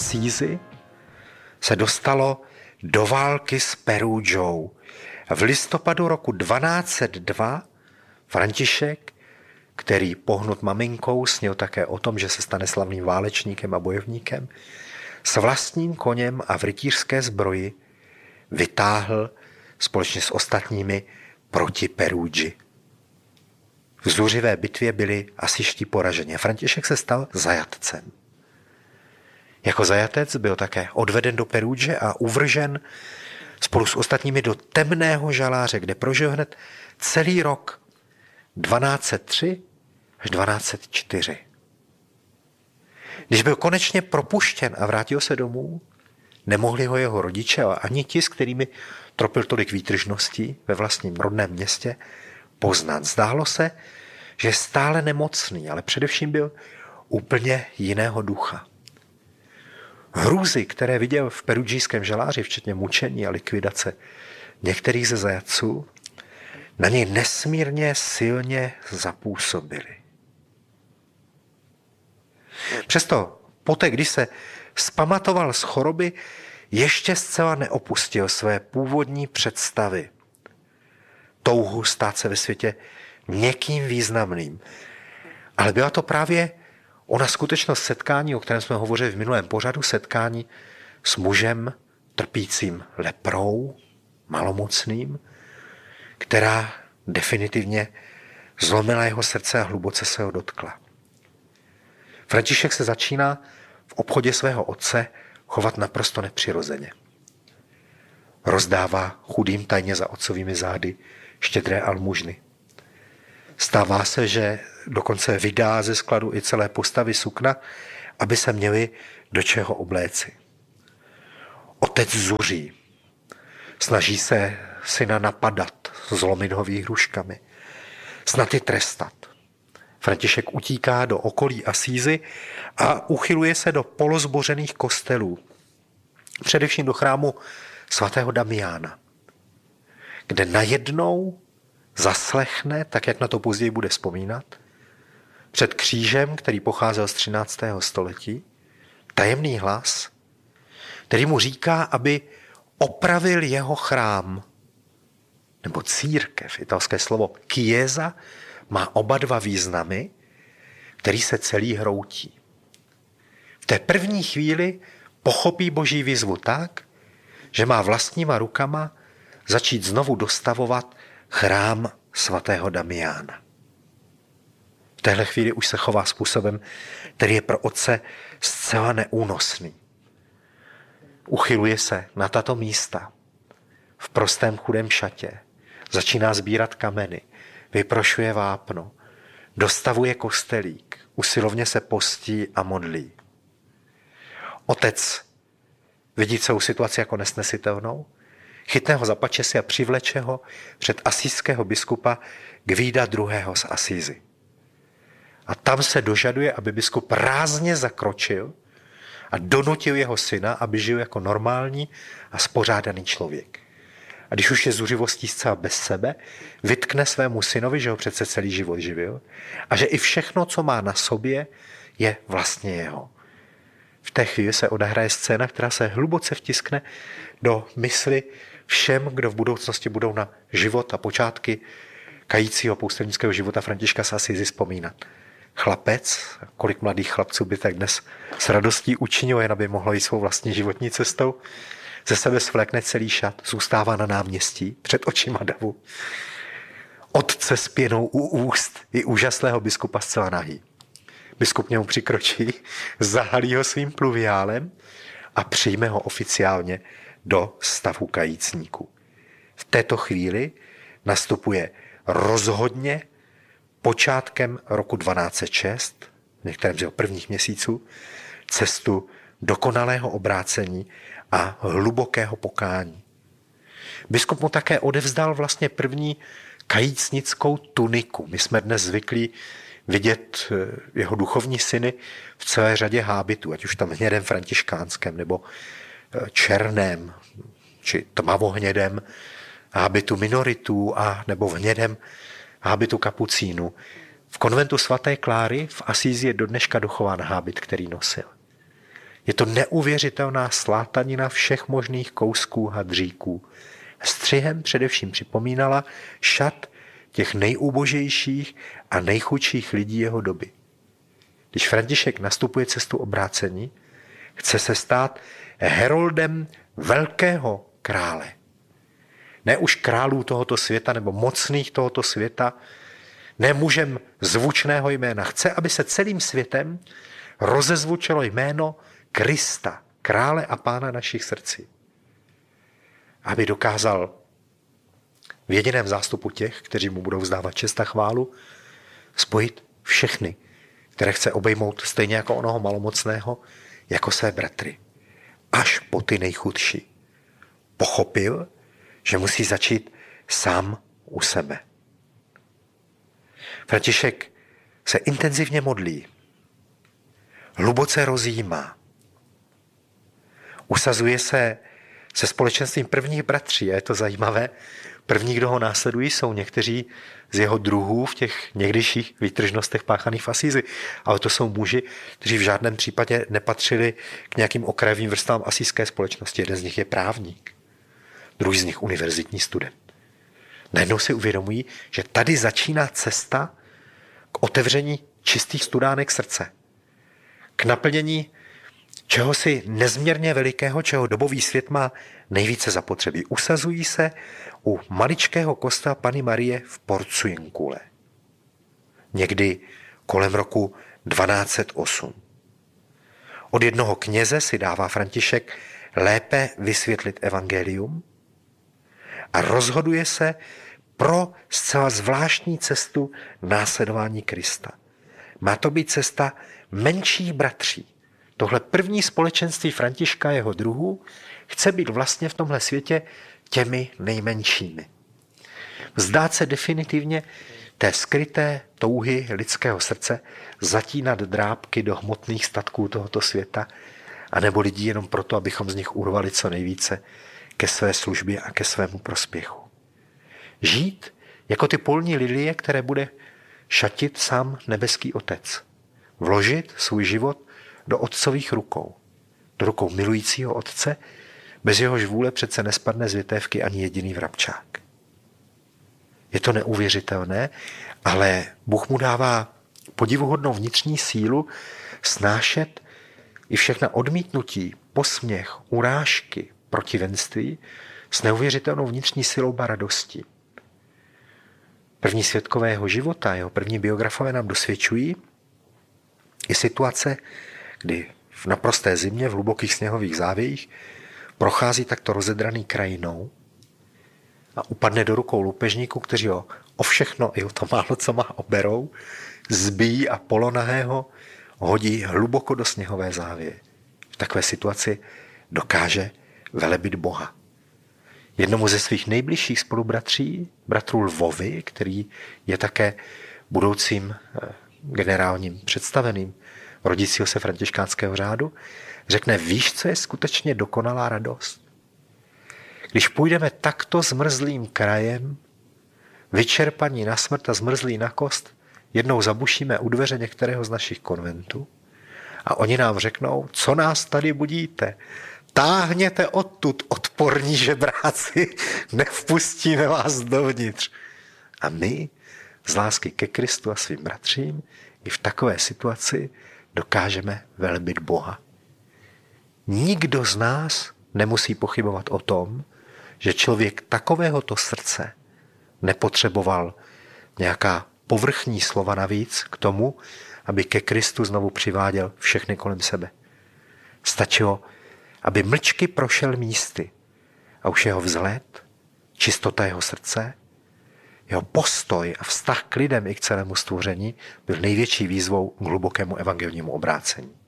Assisi se dostalo do války s Perugou. V listopadu roku 1202 František, který pohnut maminkou snil také o tom, že se stane slavným válečníkem a bojovníkem, s vlastním koněm a v rytířské zbroji vytáhl společně s ostatními proti Perugii. V zuřivé bitvě byli asiští poraženi a František se stal zajatcem. Jako zajatec byl také odveden do Perugie a uvržen spolu s ostatními do temného žaláře, kde prožil hned celý rok 1203 až 1204. Když byl konečně propuštěn a vrátil se domů, nemohli ho jeho rodiče a ani ti, s kterými tropil tolik výtržností ve vlastním rodném městě, poznat. Zdálo se, že je stále nemocný, ale především byl úplně jiného ducha. Hrůzy, které viděl v perugijském žaláři, včetně mučení a likvidace některých ze zajatců, na něj nesmírně silně zapůsobily. Přesto poté, když se vzpamatoval z choroby, ještě zcela neopustil své původní představy. Touhu stát se ve světě někým významným. Ale byla to právě ona skutečnost setkání, o kterém jsme hovořili v minulém pořadu, setkání s mužem trpícím leprou, malomocným, která definitivně zlomila jeho srdce a hluboce se ho dotkla. František se začíná v obchodě svého otce chovat naprosto nepřirozeně. Rozdává chudým tajně za otcovými zády štědré almužny. Stává se, že dokonce vydá ze skladu i celé postavy sukna, aby se měli do čeho obléci. Otec zuří. Snaží se syna napadat, zlomit ho výhruškami. Snad i trestat. František utíká do okolí Assisi a uchyluje se do polozbořených kostelů. Především do chrámu svatého Damiána, kde najednou zaslechne, tak jak na to později bude vzpomínat, před křížem, který pocházel z 13. století, tajemný hlas, který mu říká, aby opravil jeho chrám, nebo církev, italské slovo chiesa, má oba dva významy, který se celý hroutí. V té první chvíli pochopí Boží výzvu tak, že má vlastníma rukama začít znovu dostavovat chrám svatého Damiána. V téhle chvíli už se chová způsobem, který je pro otce zcela neúnosný. Uchyluje se na tato místa v prostém chudém šatě, začíná sbírat kameny, vyprošuje vápno, dostavuje kostelík, usilovně se postí a modlí. Otec vidí celou situaci jako nesnesitelnou, chytne ho za pačesy a přivleče ho před asijského biskupa Guida II. Z Assisi. A tam se dožaduje, aby biskup rázně zakročil a donutil jeho syna, aby žil jako normální a spořádaný člověk. A když už je zuřivostí zcela bez sebe, vytkne svému synovi, že ho přece celý život živil a že i všechno, co má na sobě, je vlastně jeho. V té chvíli se odehraje scéna, která se hluboce vtiskne do mysli všem, kdo v budoucnosti budou na život a počátky kajícího poustevnického života Františka z Assisi vzpomínat. Chlapec, kolik mladých chlapců by tak dnes s radostí učinilo, jen aby mohlo jít svou vlastní životní cestou, ze sebe svlékne celý šat, zůstává na náměstí před očima davu. Otce s pěnou u úst i úžasného biskupa zcela nahý. Biskup němu přikročí, zahalí ho svým pluviálem a přijme ho oficiálně do stavu kajícníků. V této chvíli nastupuje rozhodně počátkem roku 1206, v některém z jeho prvních měsíců, cestu dokonalého obrácení a hlubokého pokání. Biskup mu také odevzdal vlastně první kajícnickou tuniku. My jsme dnes zvyklí vidět jeho duchovní syny v celé řadě hábitů, ať už tam hnědém františkánském, nebo černém, či tmavohnědém hábitu minoritů, a nebo v hnědém hábitu kapucínů. V konventu svaté Kláry v Assisi je do dneška dochován hábit, který nosil. Je to neuvěřitelná slátanina všech možných kousků hadříků. Střihem především připomínala šat těch nejubožejších a nejchudších lidí jeho doby. Když František nastupuje cestu obrácení, chce se stát heroldem velkého krále. Ne už králů tohoto světa nebo mocných tohoto světa, ne mužem zvučného jména. Chce, aby se celým světem rozezvučilo jméno Krista, krále a pána našich srdcí. Aby dokázal v jediném zástupu těch, kteří mu budou vzdávat čest a chválu, spojit všechny, které chce obejmout stejně jako onoho malomocného, jako své bratry. Až po ty nejchudší. Pochopil, že musí začít sám u sebe. František se intenzivně modlí, hluboce rozjímá, usazuje se společenstvím prvních bratří. A je to zajímavé, první, kdo ho následují, jsou někteří z jeho druhů v těch někdejších výtržnostech páchaných v Asízi. Ale to jsou muži, kteří v žádném případě nepatřili k nějakým okrajovým vrstvám asijské společnosti. Jeden z nich je právník, druhý z nich univerzitní student. Najednou si uvědomují, že tady začíná cesta k otevření čistých studánek srdce, k naplnění čehosi nezměrně velikého, čeho dobový svět má nejvíce zapotřebí. Usazují se u maličkého kostela Panny Marie v Porciuncule. Někdy kolem roku 1208. Od jednoho kněze si dává František lépe vysvětlit evangelium a rozhoduje se pro zcela zvláštní cestu následování Krista. Má to být cesta menších bratří. Tohle první společenství Františka jeho druhů chce být vlastně v tomhle světě těmi nejmenšími. Vzdát se definitivně té skryté touhy lidského srdce zatínat drápky do hmotných statků tohoto světa a nebo lidí jenom proto, abychom z nich urvali co nejvíce ke své službě a ke svému prospěchu. Žít jako ty polní lilie, které bude šatit sám nebeský Otec. Vložit svůj život do otcových rukou. Do rukou milujícího Otce, bez jehož vůle přece nespadne z větévky ani jediný vrabčák. Je to neuvěřitelné, ale Bůh mu dává podivuhodnou vnitřní sílu snášet i všechna odmítnutí, posměch, urážky, protivenství s neuvěřitelnou vnitřní silou a radostí. První svědkové jeho života, jeho první biografové nám dosvědčují i situace, kdy v naprosté zimě, v hlubokých sněhových závějích, prochází takto rozedraný krajinou a upadne do rukou loupežníků, kteří ho o všechno i o to málo, co má, oberou, zbijí a polonahého hodí hluboko do sněhové závěje. V takové situaci dokáže velebit Boha. Jednomu ze svých nejbližších spolubratří, bratru Lvovi, který je také budoucím generálním představeným rodícího se františkánského řádu, řekne, víš, co je skutečně dokonalá radost? Když půjdeme takto zmrzlým krajem, vyčerpaní na smrt a zmrzlí na kost, jednou zabušíme u dveře některého z našich konventů a oni nám řeknou, co nás tady budíte? Táhněte odtud, odporní žebráci, nevpustíme vás dovnitř. A my z lásky ke Kristu a svým bratřím i v takové situaci dokážeme velebit Boha. Nikdo z nás nemusí pochybovat o tom, že člověk takovéhoto srdce nepotřeboval nějaká povrchní slova navíc k tomu, aby ke Kristu znovu přiváděl všechny kolem sebe. Stačilo, aby mlčky prošel místy a už jeho vzhled, čistota jeho srdce, jeho postoj a vztah k lidem i k celému stvoření byl největší výzvou k hlubokému evangelnímu obrácení.